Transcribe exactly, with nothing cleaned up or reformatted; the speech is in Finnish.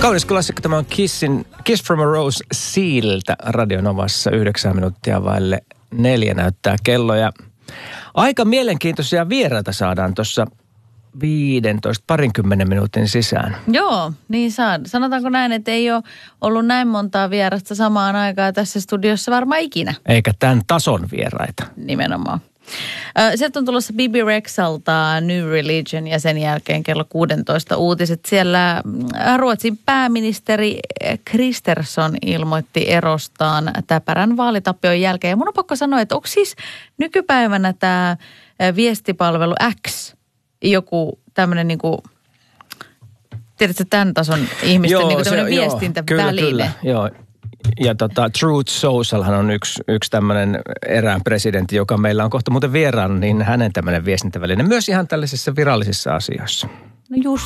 Kaunis klassikko, tämä on Kissin, Kiss from a Rose Sealiltä Radionovassa yhdeksän minuuttia vaille neljä näyttää kello. Ja aika mielenkiintoisia vieraita saadaan tuossa viidentoista parinkymmenen minuutin sisään. Joo, niin saa. Sanotaanko näin, että ei ole ollut näin montaa vierasta samaan aikaan tässä studiossa varmaan ikinä. Eikä tämän tason vieraita. Nimenomaan. Sieltä on tulossa Bibi Rexalta New Religion ja sen jälkeen kello kuusitoista uutiset. Siellä Ruotsin pääministeri Kristersson ilmoitti erostaan täpärän vaalitappion jälkeen. Ja mun on pakko sanoa, että onko siis nykypäivänä tämä viestipalvelu X joku tämmöinen niinku, tiedätkö tämän tason ihmisten joo, niinku tämmöinen viestintäväline? Kyllä, kyllä, joo. Ja tota, Truth Socialhan on yksi, yksi tämmöinen erään presidentti, joka meillä on kohta muuten vieraana, niin hänen tämmöinen viestintäväline. Myös ihan tällaisissa virallisissa asioissa. No just